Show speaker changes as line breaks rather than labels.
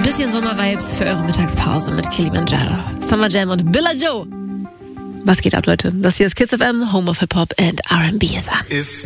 bisschen Sommervibes für eure Mittagspause mit Kilimanjaro, Summer Jam und Billa Joe. Was geht ab, Leute? Das hier ist Kiss FM, Home of Hip Hop and R&B ist an.